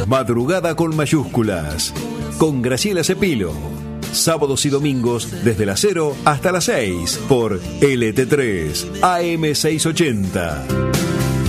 Madrugada con mayúsculas. Con Graciela Cepilo. Sábados y domingos desde las 0 hasta las 6 por LT3 AM680.